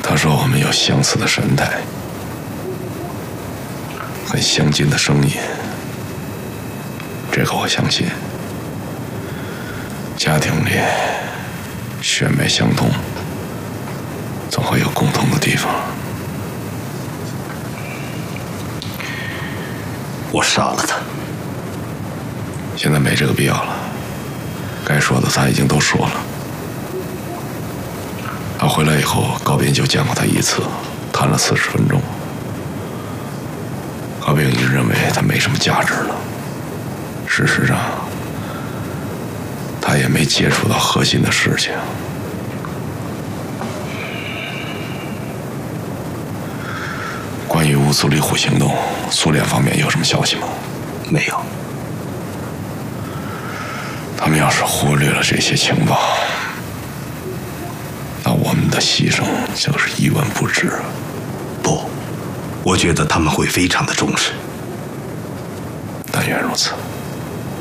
他说我们有相似的神态，很相近的声音，这个我相信。家庭里血脉相通，总会有共同的地方。 我杀了他。 现在没这个必要了，该说的他已经都说了。他回来以后，高斌就见过他一次，谈了40分钟。高斌一直认为他没什么价值了，事实上，他也没接触到核心的事情。关于乌苏里虎行动，苏联方面有什么消息吗？ 没有。 他们要是忽略了这些情报，那我们的牺牲就是一文不值。 不，我觉得他们会非常的重视。 但愿如此。